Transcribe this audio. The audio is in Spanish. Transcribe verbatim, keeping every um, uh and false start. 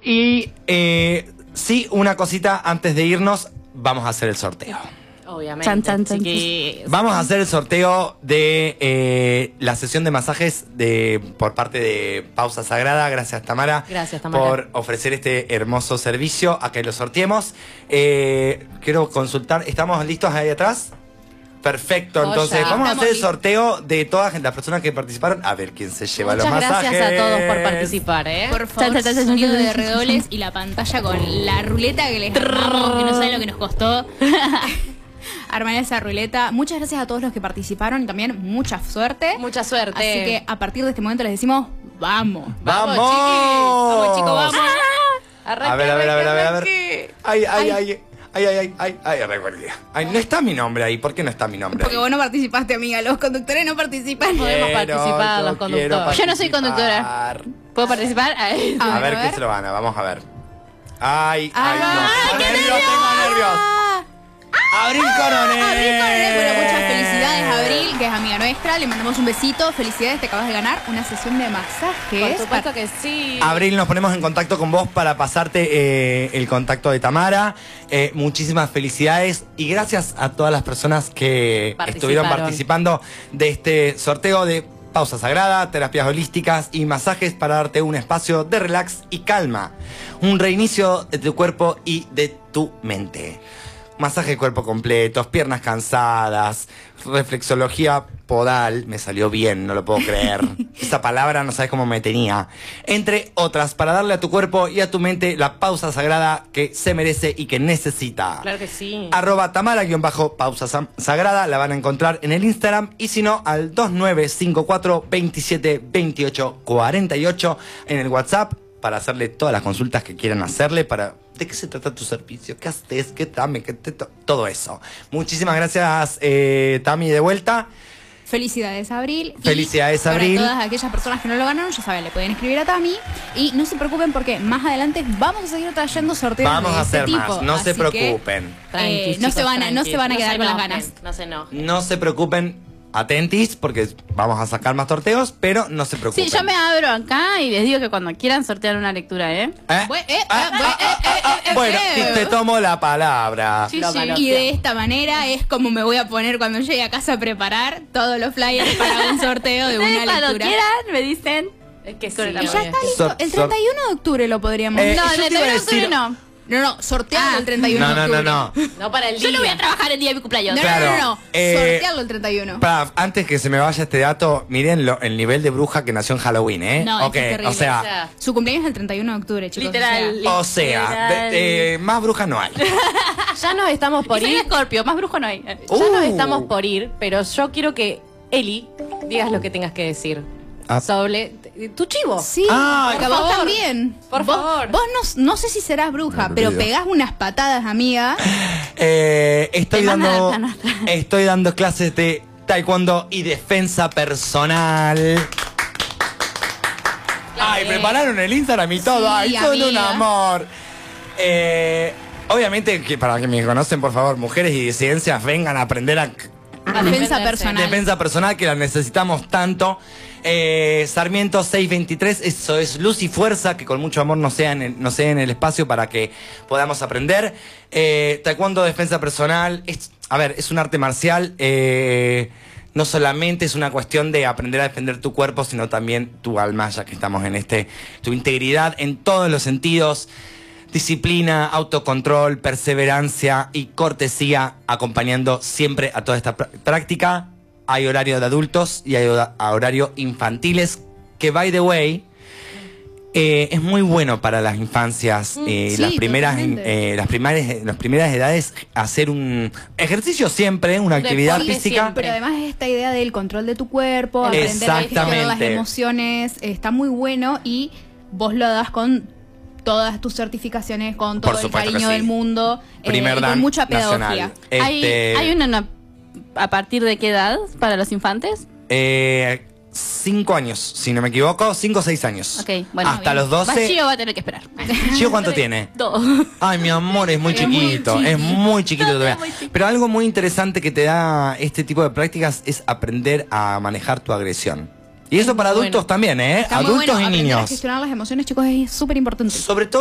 Y eh, sí, una cosita antes de irnos, vamos a hacer el sorteo. Obviamente. Chan, chan, chan. Chiquis. Vamos a hacer el sorteo de eh, la sesión de masajes de por parte de Pausa Sagrada. Gracias, Tamara. Gracias, Tamara. Por ofrecer este hermoso servicio a que lo sorteemos. Eh, quiero consultar, ¿estamos listos ahí atrás? Perfecto, Oh, entonces ya. vamos a hacer el Estamos sorteo de todas las personas que participaron. A ver quién se lleva Muchas los masajes. gracias a todos por participar, ¿eh? Por favor, sonido de redobles y la pantalla con la ruleta que les armamos, que no saben lo que nos costó armar esa ruleta. Muchas gracias a todos los que participaron y también mucha suerte. Mucha suerte. Así que a partir de este momento les decimos, vamos. ¡Vamos! Vamos, chicos, vamos. Arranque, A ver, a ver, a ver, a ver, a ver. arranque. Ay, ay, ay. Ay, ay, ay, ay, ay, recuerde. Ay, no está mi nombre ahí. ¿Por qué no está mi nombre Porque ahí? vos no participaste, amiga. Los conductores no participan. Podemos Quiero, participar, yo los conductores. quiero Yo no soy conductora. participar. ¿Puedo participar? Ay. A, A ver, ver, a qué ver. se lo gana, vamos a ver. Ay, ay, Ay, no. qué Tengo nervios, tengo nervios. Abril Coronel. Abril Coronel, bueno, muchas felicidades, Abril, que es amiga nuestra. Le mandamos un besito. Felicidades, te acabas de ganar una sesión de masajes. Por supuesto que sí. Abril, nos ponemos en contacto con vos para pasarte eh, el contacto de Tamara. Eh, muchísimas felicidades y gracias a todas las personas que Participaron. estuvieron participando de este sorteo de Pausa Sagrada, terapias holísticas y masajes para darte un espacio de relax y calma. Un reinicio de tu cuerpo y de tu mente. Masaje de cuerpo completo, piernas cansadas, reflexología podal, me salió bien, no lo puedo creer. Esa palabra no sabes cómo me tenía. Entre otras, para darle a tu cuerpo y a tu mente la pausa sagrada que se merece y que necesita. Claro que sí. Arroba Tamara-pausa sam- sagrada, la van a encontrar en el Instagram y si no, al dos nueve cinco cuatro, veintisiete, veintiocho, cuarenta y ocho en el WhatsApp para hacerle todas las consultas que quieran hacerle para... ¿De qué se trata tu servicio? ¿Qué haces? ¿Qué dame? ¿Qué te to-? Todo eso. Muchísimas gracias, eh, Tami, de vuelta. Felicidades, Abril. Y Felicidades, Abril. Para todas aquellas personas que no lo ganaron, ya saben, le pueden escribir a Tami. Y no se preocupen porque más adelante vamos a seguir trayendo sorteos Vamos de a este hacer tipo. más, no se Así que, preocupen. Tranqui, eh, no chicos, se van a- no tranqui. se van a quedar se con las enojen, ganas. No se enojen. No se preocupen, atentis, porque vamos a sacar más sorteos, pero no se preocupen. Sí, yo me abro acá y les digo que cuando quieran sortear una lectura, ¿eh? ¿Eh? Bue- eh, Ah, ah, bue- ah, eh, ah, eh, ah, ah, eh, Bueno, eh. y te tomo la palabra. Sí, Lo sí. ganó. Y de esta manera es como me voy a poner cuando llegue a casa a preparar todos los flyers para un sorteo de Ustedes una cuando lectura. quieran me dicen. Es que sí. Con el Y amor. ya Bien. está listo. Sor- El sor- treinta y uno de octubre lo podríamos. Eh, no, No, yo el te iba a de octubre decir- no. no, no, sortearlo Ah. el treinta y uno No, de no, octubre. no, no. No para el Yo día. no voy a trabajar el día de mi cumpleaños. No, Claro. no, no, no. Eh, Sortearlo el treinta y uno. Para, antes que se me vaya este dato, miren lo- el nivel de bruja que nació en Halloween, ¿eh? No, es Ok, que es terrible. o sea, O sea, Su cumpleaños es el treinta y uno de octubre, chicos. Literal. o o sea, de- de- más bruja no hay. ya nos estamos por Y soy ir. Escorpio, más brujo no hay. Ya Uh. nos estamos por ir, pero yo quiero que Eli digas lo que tengas que decir Ah. sobre tu chivo. sea, sí, Ay, porque por vos favor. también. Por Vos- favor. Vos no, no sé si serás bruja, Me pero olvido. pegás unas patadas, amiga. Eh, estoy Te manda dando la canasta. estoy dando clases de taekwondo y defensa personal. Ay, prepararon el Instagram y todo. Sí, Ay, son un amiga. amor. Eh, obviamente, que para que me conocen, por favor, mujeres y disidencias, vengan a aprender a Defensa defenderse. personal. defensa personal, que la necesitamos tanto. Eh, Sarmiento seiscientos veintitrés, eso es luz y fuerza, que con mucho amor nos sea en el, nos sea en el espacio para que podamos aprender. Eh, taekwondo, defensa personal, es, a ver, es un arte marcial, eh, no solamente es una cuestión de aprender a defender tu cuerpo, sino también tu alma, ya que estamos en este, tu integridad en todos los sentidos. Disciplina, autocontrol, perseverancia y cortesía acompañando siempre a toda esta pr- práctica. Hay horario de adultos y hay hora- horario infantiles, que by the way, eh, es muy bueno para las infancias, eh, sí, las primeras, totalmente. eh, las primeras, las primeras edades, hacer un ejercicio siempre, una actividad deporte física. siempre. Pero además esta idea del control de tu cuerpo, aprender a gestionar las Exactamente. emociones, está muy bueno y vos lo das con todas tus certificaciones, con todo Por el supuesto que cariño sí. del mundo, eh, Primer y dan con mucha nacional. pedagogía. ¿Hay, Este, hay una, una- a partir de qué edad para los infantes? eh, cinco años, si no me equivoco, cinco o seis años. Ok, bueno, Hasta bien. los doce. Bachillo va a tener que esperar. ¿Chío cuánto tiene? Dos. Ay, mi amor, es muy Es muy chiquito, es chiquito. muy chiquito todavía. muy chiquito. Pero algo muy interesante que te da este tipo de prácticas es aprender a manejar tu agresión. Y eso para muy adultos bueno. también, ¿eh? Está muy Adultos bueno y aprender a niños. gestionar las emociones, chicos, es súper importante. Sobre todo